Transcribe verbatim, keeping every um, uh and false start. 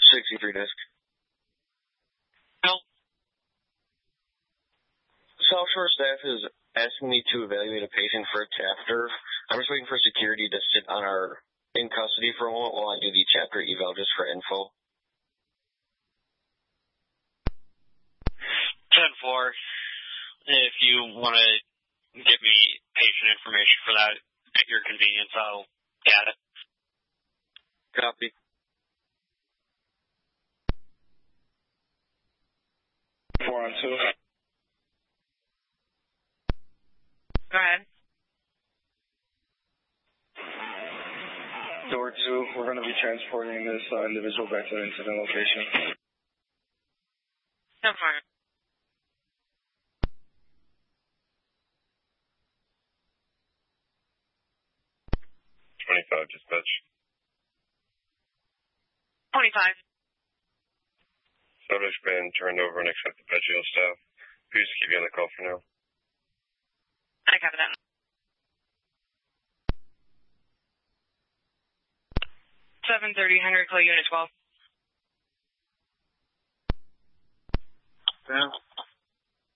sixty-three disc. No. South Shore staff is asking me to evaluate a patient for a chapter. I'm just waiting for security to sit on our in custody for a moment while I do the chapter eval just for info. ten four, if you want to give me patient information for that at your convenience, I'll add it. Copy. Four on two. Go ahead. Door two, we're going to be transporting this uh, individual back to the incident location. ten four. twenty-five, dispatch. twenty-five. Subject's been turned over and accept the Petro staff. Please keep you on the call for now. I copy that. seven thirty, Henry Clay, Unit twelve. Yeah.